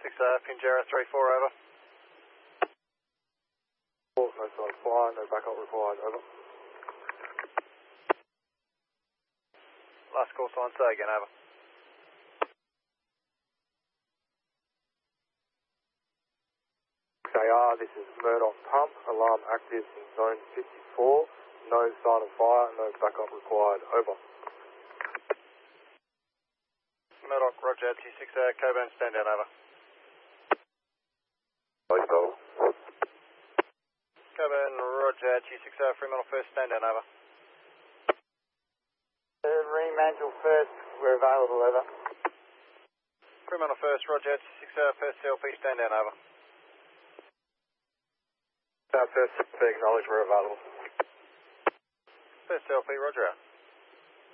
Pinjarra 3-4, over. No sign of fire, no backup required, over. Last call sign, say again, over. XAR, this is Murdoch Pump, alarm active in zone 54, no sign of fire, no backup required, over. Murdoch, roger, T6, Coburn, stand down, over. Over. Coburn, roger, T6, Fremantle first, stand down, over. Fremantle first, we're available, over. Fremantle first, roger, T6, first CLP, stand down, over. First, acknowledge we're available. First CLP, roger out.